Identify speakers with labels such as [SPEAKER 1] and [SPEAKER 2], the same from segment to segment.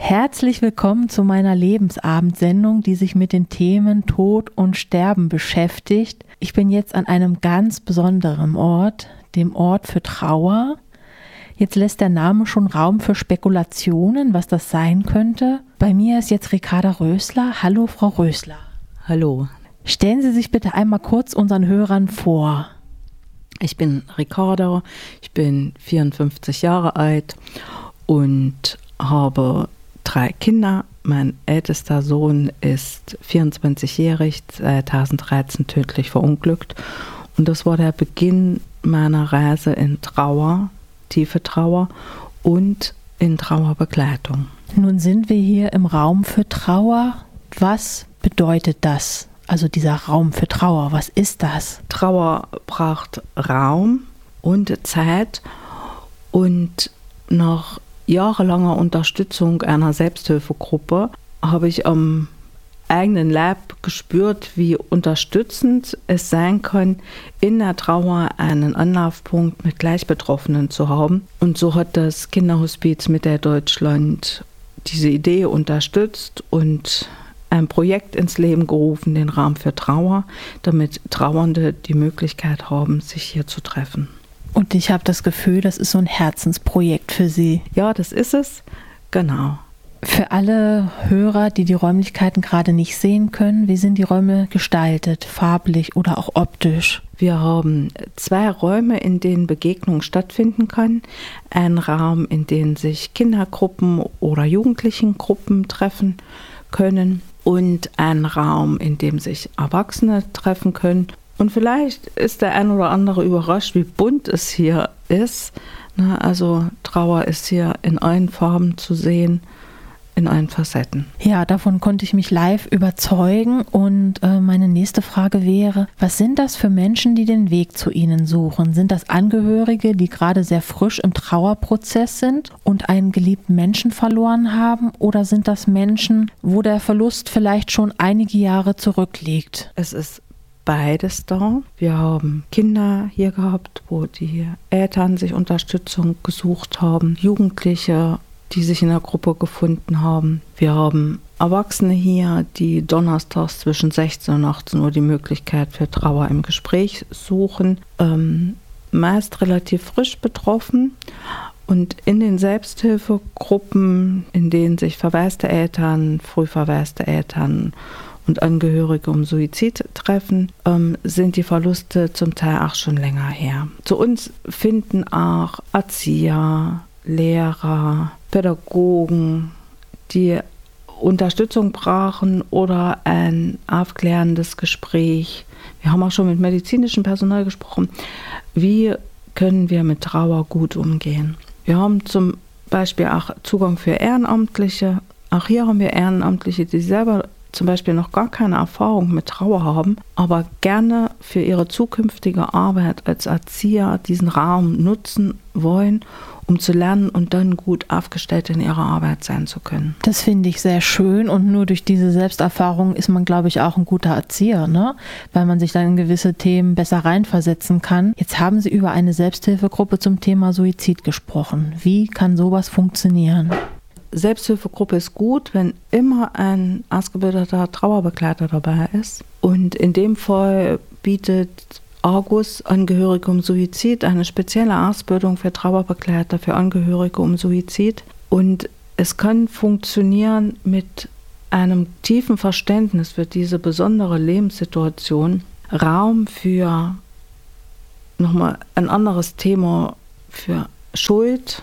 [SPEAKER 1] Herzlich willkommen zu meiner Lebensabendsendung, die sich mit den Themen Tod und Sterben beschäftigt. Ich bin jetzt an einem ganz besonderen Ort, dem Ort für Trauer. Jetzt lässt der Name schon Raum für Spekulationen, was das sein könnte. Bei mir ist jetzt Ricarda Rösler. Hallo, Frau Rösler.
[SPEAKER 2] Hallo.
[SPEAKER 1] Stellen Sie sich bitte einmal kurz unseren Hörern vor.
[SPEAKER 2] Ich bin Ricarda, ich bin 54 Jahre alt und habe 3 Kinder. Mein ältester Sohn ist 24-jährig, 2013 tödlich verunglückt. Und das war der Beginn meiner Reise in Trauer, tiefe Trauer und in Trauerbegleitung.
[SPEAKER 1] Nun sind wir hier im Raum für Trauer. Was bedeutet das? Also dieser Raum für Trauer, was ist das?
[SPEAKER 2] Trauer braucht Raum und Zeit und nach jahrelanger Unterstützung einer Selbsthilfegruppe habe ich am eigenen Leib gespürt, wie unterstützend es sein kann, in der Trauer einen Anlaufpunkt mit Gleichbetroffenen zu haben. Und so hat das Kinderhospiz Mitteldeutschland diese Idee unterstützt und ein Projekt ins Leben gerufen, den Raum für Trauer, damit Trauernde die Möglichkeit haben, sich hier zu treffen.
[SPEAKER 1] Und ich habe das Gefühl, das ist so ein Herzensprojekt für Sie.
[SPEAKER 2] Ja, das ist es, genau.
[SPEAKER 1] Für alle Hörer, die die Räumlichkeiten gerade nicht sehen können, wie sind die Räume gestaltet, farblich oder auch optisch?
[SPEAKER 2] Wir haben 2 Räume, in denen Begegnung stattfinden kann. Ein Raum, in dem sich Kindergruppen oder Jugendlichengruppen treffen können und ein Raum, in dem sich Erwachsene treffen können. Und vielleicht ist der ein oder andere überrascht, wie bunt es hier ist. Also Trauer ist hier in allen Farben zu sehen, in allen Facetten.
[SPEAKER 1] Ja, davon konnte ich mich live überzeugen. Und meine nächste Frage wäre, was sind das für Menschen, die den Weg zu Ihnen suchen? Sind das Angehörige, die gerade sehr frisch im Trauerprozess sind und einen geliebten Menschen verloren haben? Oder sind das Menschen, wo der Verlust vielleicht schon einige Jahre zurückliegt?
[SPEAKER 2] Es ist beides da. Wir haben Kinder hier gehabt, wo die Eltern sich Unterstützung gesucht haben, Jugendliche, die sich in der Gruppe gefunden haben. Wir haben Erwachsene hier, die donnerstags zwischen 16 und 18 Uhr die Möglichkeit für Trauer im Gespräch suchen, meist relativ frisch betroffen. Und in den Selbsthilfegruppen, in denen sich verwaiste Eltern, früh verwaiste Eltern und Angehörige um Suizid treffen, sind die Verluste zum Teil auch schon länger her. Zu uns finden auch Erzieher, Lehrer, Pädagogen, die Unterstützung brauchen oder ein aufklärendes Gespräch. Wir haben auch schon mit medizinischem Personal gesprochen. Wie können wir mit Trauer gut umgehen? Wir haben zum Beispiel auch Zugang für Ehrenamtliche. Auch hier haben wir Ehrenamtliche, die selber zum Beispiel noch gar keine Erfahrung mit Trauer haben, aber gerne für ihre zukünftige Arbeit als Erzieher diesen Raum nutzen wollen, um zu lernen und dann gut aufgestellt in ihrer Arbeit sein zu können.
[SPEAKER 1] Das finde ich sehr schön und nur durch diese Selbsterfahrung ist man, glaube ich, auch ein guter Erzieher, ne? Weil man sich dann in gewisse Themen besser reinversetzen kann. Jetzt haben Sie über eine Selbsthilfegruppe zum Thema Suizid gesprochen. Wie kann sowas funktionieren?
[SPEAKER 2] Selbsthilfegruppe ist gut, wenn immer ein ausgebildeter Trauerbegleiter dabei ist. Und in dem Fall bietet Argus Angehörige um Suizid eine spezielle Ausbildung für Trauerbegleiter für Angehörige um Suizid. Und es kann funktionieren mit einem tiefen Verständnis für diese besondere Lebenssituation. Raum für nochmal ein anderes Thema, für Schuld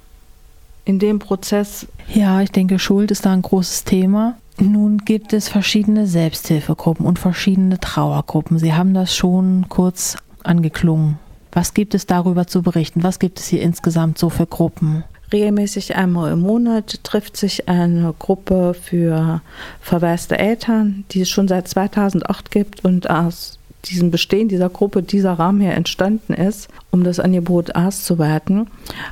[SPEAKER 2] in dem Prozess.
[SPEAKER 1] Ja, ich denke, Schuld ist da ein großes Thema. Nun gibt es verschiedene Selbsthilfegruppen und verschiedene Trauergruppen. Sie haben das schon kurz angeklungen. Was gibt es darüber zu berichten? Was gibt es hier insgesamt so für Gruppen?
[SPEAKER 2] Regelmäßig einmal im Monat trifft sich eine Gruppe für verwaiste Eltern, die es schon seit 2008 gibt und aus diesem Bestehen dieser Gruppe dieser Rahmen hier entstanden ist, um das Angebot auszuweiten.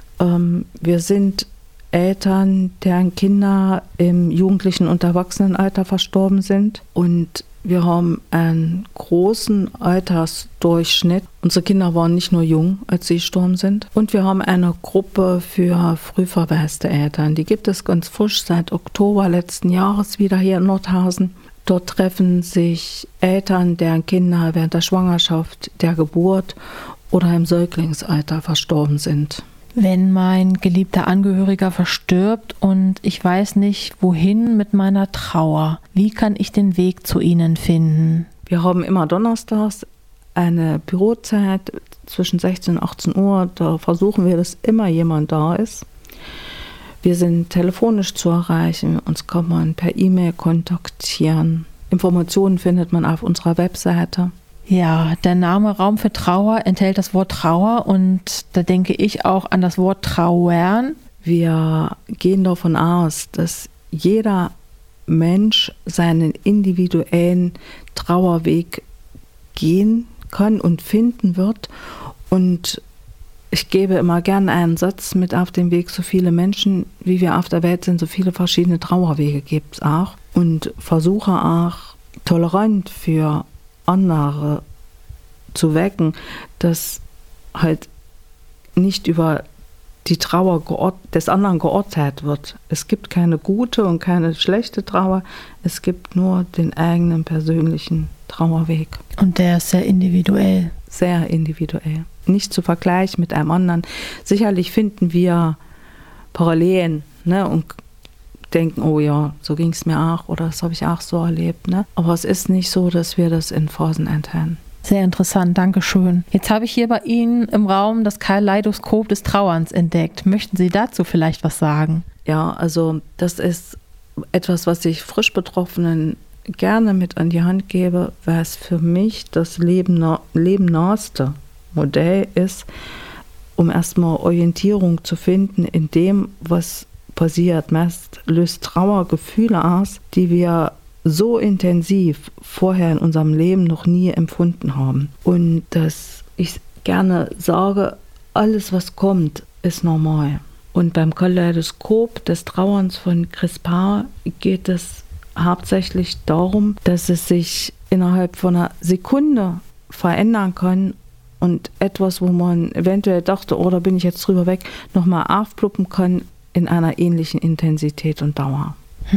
[SPEAKER 2] Wir sind Eltern, deren Kinder im jugendlichen und Erwachsenenalter verstorben sind und Wir haben einen großen Altersdurchschnitt. Unsere Kinder waren nicht nur jung, als sie gestorben sind. Und wir haben eine Gruppe für früh verwaiste Eltern. Die gibt es ganz frisch seit Oktober letzten Jahres wieder hier in Nordhausen. Dort treffen sich Eltern, deren Kinder während der Schwangerschaft, der Geburt oder im Säuglingsalter verstorben sind.
[SPEAKER 1] Wenn mein geliebter Angehöriger verstirbt und ich weiß nicht, wohin mit meiner Trauer, wie kann ich den Weg zu Ihnen finden?
[SPEAKER 2] Wir haben immer donnerstags eine Bürozeit zwischen 16 und 18 Uhr. Da versuchen wir, dass immer jemand da ist. Wir sind telefonisch zu erreichen. Uns kann man per E-Mail kontaktieren. Informationen findet man auf unserer Webseite.
[SPEAKER 1] Ja, der Name Raum für Trauer enthält das Wort Trauer und da denke ich auch an das Wort Trauern.
[SPEAKER 2] Wir gehen davon aus, dass jeder Mensch seinen individuellen Trauerweg gehen kann und finden wird. Und ich gebe immer gerne einen Satz mit auf den Weg: So viele Menschen, wie wir auf der Welt sind, so viele verschiedene Trauerwege gibt es auch. Und versuche auch tolerant für andere zu wecken, dass halt nicht über die Trauer des anderen geurteilt wird. Es gibt keine gute und keine schlechte Trauer, es gibt nur den eigenen persönlichen Trauerweg.
[SPEAKER 1] Und der ist sehr individuell.
[SPEAKER 2] Sehr individuell. Nicht zu vergleichen mit einem anderen. Sicherlich finden wir Parallelen, ne, und denken, oh ja, so ging es mir auch oder das habe ich auch so erlebt. Ne? Aber es ist nicht so, dass wir das in Phasen einteilen.
[SPEAKER 1] Sehr interessant, danke schön. Jetzt habe ich hier bei Ihnen im Raum das Kaleidoskop des Trauerns entdeckt. Möchten Sie dazu vielleicht was sagen?
[SPEAKER 2] Ja, also das ist etwas, was ich frisch Betroffenen gerne mit an die Hand gebe, weil es für mich das lebennaheste Modell ist, um erstmal Orientierung zu finden in dem, was passiert. Meist löst Trauer Gefühle aus, die wir so intensiv vorher in unserem Leben noch nie empfunden haben. Und dass ich gerne sage, alles was kommt, ist normal. Und beim Kaleidoskop des Trauerns von Chris Paar geht es hauptsächlich darum, dass es sich innerhalb von einer Sekunde verändern kann und etwas, wo man eventuell dachte, oh, da bin ich jetzt drüber weg, nochmal aufpluppen kann in einer ähnlichen Intensität und Dauer.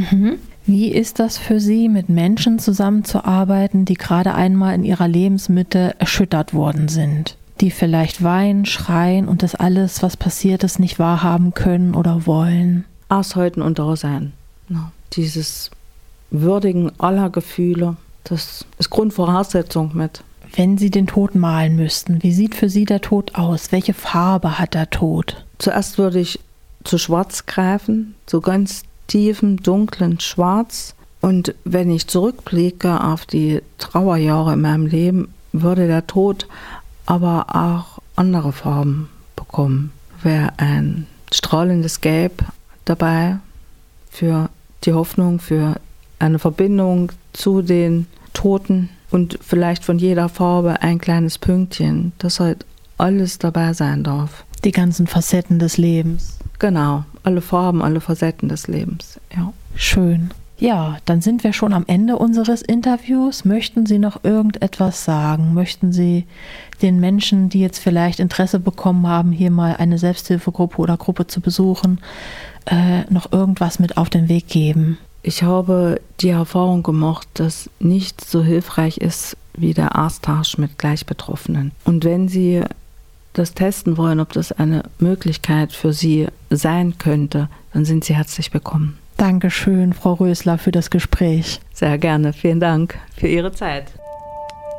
[SPEAKER 1] Wie ist das für Sie, mit Menschen zusammenzuarbeiten, die gerade einmal in ihrer Lebensmitte erschüttert worden sind? Die vielleicht weinen, schreien und das alles, was passiert ist, nicht wahrhaben können oder wollen?
[SPEAKER 2] Aushalten und da sein. Ja, dieses Würdigen aller Gefühle, das ist Grundvoraussetzung mit.
[SPEAKER 1] Wenn Sie den Tod malen müssten, wie sieht für Sie der Tod aus? Welche Farbe hat der Tod?
[SPEAKER 2] Zuerst würde ich zu Schwarz greifen, so ganz tiefem, dunklen Schwarz. Und wenn ich zurückblicke auf die Trauerjahre in meinem Leben, würde der Tod aber auch andere Farben bekommen. Wäre ein strahlendes Gelb dabei für die Hoffnung, für eine Verbindung zu den Toten und vielleicht von jeder Farbe ein kleines Pünktchen, dass halt alles dabei sein darf.
[SPEAKER 1] Die ganzen Facetten des Lebens.
[SPEAKER 2] Genau, alle Farben, alle Facetten des Lebens, ja.
[SPEAKER 1] Schön. Ja, dann sind wir schon am Ende unseres Interviews. Möchten Sie noch irgendetwas sagen? Möchten Sie den Menschen, die jetzt vielleicht Interesse bekommen haben, hier mal eine Selbsthilfegruppe oder Gruppe zu besuchen, noch irgendwas mit auf den Weg geben?
[SPEAKER 2] Ich habe die Erfahrung gemacht, dass nichts so hilfreich ist wie der Austausch mit Gleichbetroffenen. Und wenn Sie das testen wollen, ob das eine Möglichkeit für Sie sein könnte, dann sind Sie herzlich willkommen.
[SPEAKER 1] Dankeschön, Frau Rösler, für das Gespräch.
[SPEAKER 2] Sehr gerne. Vielen Dank für Ihre Zeit.